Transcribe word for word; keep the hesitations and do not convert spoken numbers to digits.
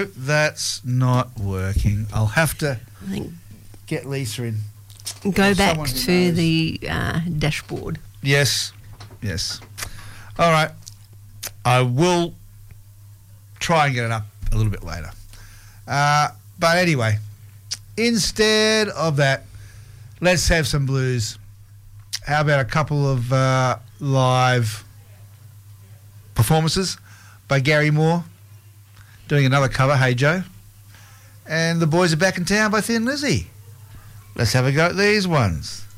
No, that's not working. I'll have to I think get Lisa in. go Or back someone who to knows. the uh, dashboard. Yes, yes. All right. I will try and get it up a little bit later. Uh, but anyway, instead of that, let's have some blues. How about a couple of uh, live performances by Gary Moore, doing another cover, Hey Joe. And The Boys Are Back in Town by Thin Lizzy. Let's have a go at these ones.